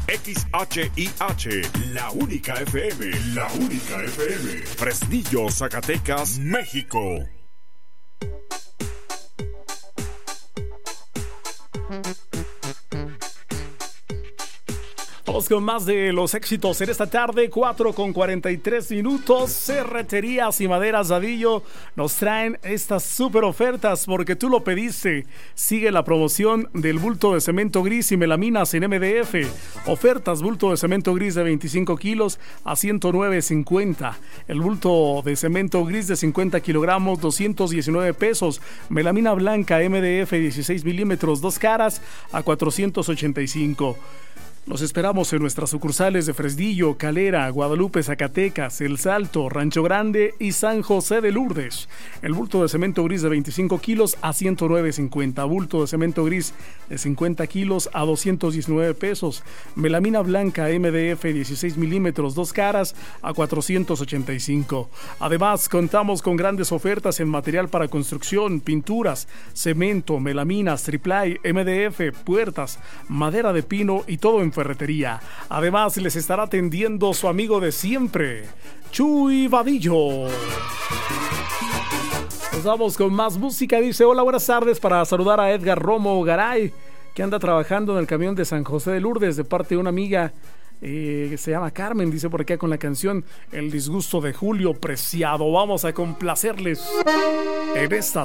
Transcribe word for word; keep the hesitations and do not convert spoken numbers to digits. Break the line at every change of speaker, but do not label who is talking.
X H I H, la única F M, la única F M. Fresnillo, Zacatecas, México.
Vamos con más de los éxitos en esta tarde, cuatro con cuarenta y tres minutos. Ferreterías y Maderas Vadillo nos traen estas super ofertas porque tú lo pediste. Sigue la promoción del bulto de cemento gris y melaminas en M D F. Ofertas: bulto de cemento gris de veinticinco kilos a ciento nueve cincuenta. El bulto de cemento gris de cincuenta kilogramos, doscientos diecinueve pesos. Melamina blanca M D F dieciséis milímetros, dos caras a cuatrocientos ochenta y cinco. Los esperamos en nuestras sucursales de Fresnillo, Calera, Guadalupe, Zacatecas, El Salto, Rancho Grande y San José de Lourdes. El bulto de cemento gris de veinticinco kilos a ciento nueve cincuenta. Bulto de cemento gris de cincuenta kilos a doscientos diecinueve pesos. Melamina blanca M D F dieciséis milímetros, dos caras a cuatrocientos ochenta y cinco. Además, contamos con grandes ofertas en material para construcción, pinturas, cemento, melaminas, triplay, M D F, puertas, madera de pino y todo en ferretería. Además, les estará atendiendo su amigo de siempre, Chuy Vadillo. Nos vamos con más música. Dice: hola, buenas tardes, para saludar a Edgar Romo Garay, que anda trabajando en el camión de San José de Lourdes, de parte de una amiga eh, que se llama Carmen. Dice por acá, con la canción El disgusto de Julio Preciado. Vamos a complacerles en esta